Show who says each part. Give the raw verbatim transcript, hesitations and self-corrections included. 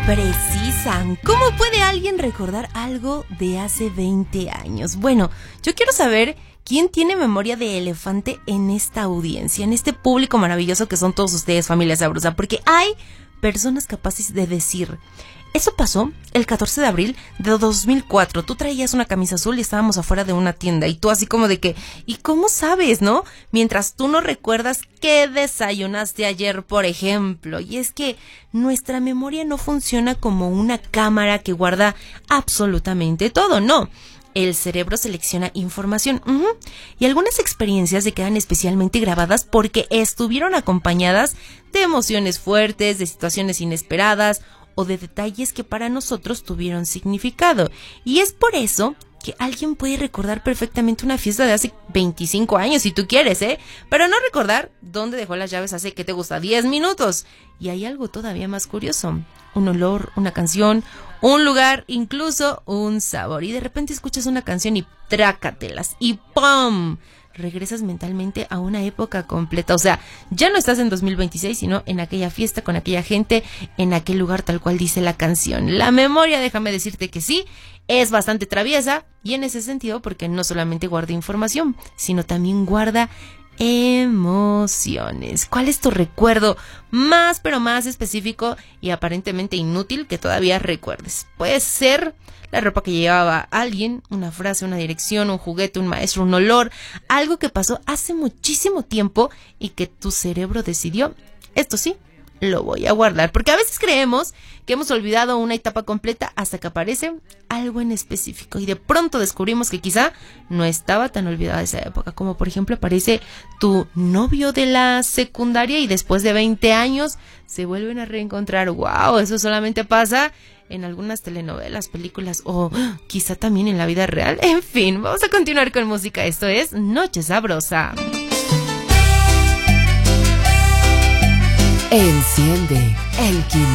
Speaker 1: Precisan. ¿Cómo puede alguien recordar algo de hace veinte años? Bueno, yo quiero saber quién tiene memoria de elefante en esta audiencia, en este público maravilloso que son todos ustedes, familia sabrosa, porque hay personas capaces de decir: eso pasó el catorce de abril de dos mil cuatro. Tú traías una camisa azul y estábamos afuera de una tienda. Y tú así como de que, ¿y cómo sabes, no? Mientras tú no recuerdas qué desayunaste ayer, por ejemplo. Y es que nuestra memoria no funciona como una cámara que guarda absolutamente todo, no. El cerebro selecciona información uh-huh. y algunas experiencias se quedan especialmente grabadas porque estuvieron acompañadas de emociones fuertes, de situaciones inesperadas o de detalles que para nosotros tuvieron significado. Y es por eso que alguien puede recordar perfectamente una fiesta de hace veinticinco años, si tú quieres, ¿eh? Pero no recordar dónde dejó las llaves hace, ¿qué te gusta? diez minutos. Y hay algo todavía más curioso. Un olor, una canción, un lugar, incluso un sabor. Y de repente escuchas una canción y trácatelas. Y ¡pum! Regresas mentalmente a una época completa. O sea, ya no estás en dos mil veintiséis, sino en aquella fiesta, con aquella gente, en aquel lugar tal cual dice la canción. La memoria, déjame decirte que sí, es bastante traviesa, y en ese sentido porque no solamente guarda información, sino también guarda emociones. ¿Cuál es tu recuerdo más pero más específico y aparentemente inútil que todavía recuerdes? Puede ser la ropa que llevaba alguien, una frase, una dirección, un juguete, un maestro, un olor, algo que pasó hace muchísimo tiempo y que tu cerebro decidió: esto sí, lo voy a guardar. Porque a veces creemos que hemos olvidado una etapa completa hasta que aparece algo en específico y de pronto descubrimos que quizá no estaba tan olvidada esa época, como por ejemplo aparece tu novio de la secundaria y después de veinte años se vuelven a reencontrar. ¡Wow! Eso solamente pasa en algunas telenovelas, películas o quizá también en la vida real. En fin, vamos a continuar con música. Esto es Noche Sabrosa.
Speaker 2: Enciende el